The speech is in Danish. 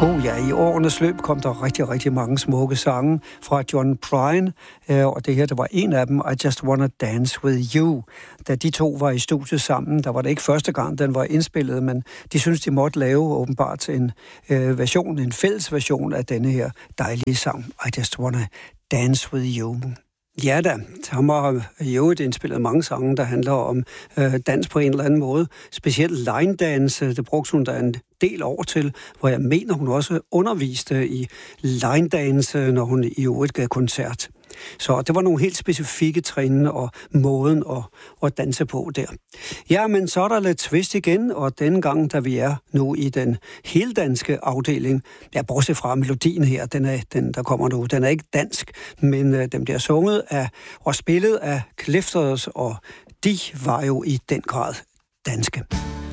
I årenes løb kom der rigtig, rigtig mange smukke sange fra John Prine, og det her, der var en af dem, I Just Wanna Dance With You. Da de to var i studiet sammen, der var det ikke første gang, den var indspillet, men de synes de måtte lave åbenbart en version, en fælles version af denne her dejlige sang, I Just Wanna Dance With You. Ja da, han har jo indspillet mange sange, der handler om dans på en eller anden måde. Specielt line dance, det brugte hun der en del år til, hvor jeg mener, hun også underviste i line dance, når hun i øvrigt gav koncert. Så det var nogle helt specifikke trin og måden at danse på der. Ja, men så er der lidt twist igen, og denne gang, da vi er nu i den heldanske afdeling, ja, bortset fra melodien her, den der kommer nu, den er ikke dansk, men den bliver sunget af og spillet af Clifters, og de var jo i den grad danske.